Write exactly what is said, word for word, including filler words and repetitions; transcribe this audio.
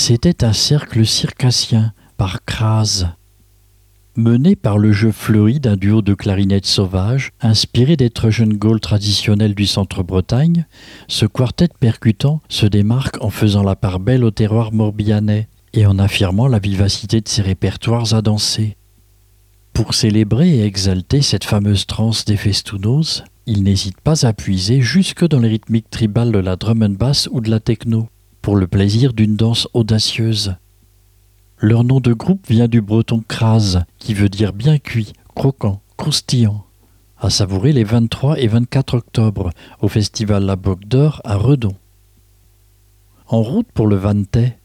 C'était un cercle circassien par Kras. Mené par le jeu fleuri d'un duo de clarinettes sauvages, inspiré des Trussian Gauls traditionnels du centre-Bretagne, ce quartet percutant se démarque en faisant la part belle au terroir morbihanais et en affirmant la vivacité de ses répertoires à danser. Pour célébrer et exalter cette fameuse transe des festounos, il n'hésite pas à puiser jusque dans les rythmiques tribales de la drum and bass ou de la techno, pour le plaisir d'une danse audacieuse. Leur nom de groupe vient du breton kras, qui veut dire bien cuit, croquant, croustillant. À savourer les vingt-trois et vingt-quatre octobre, au festival La Boque d'Or à Redon. En route pour le Vantais,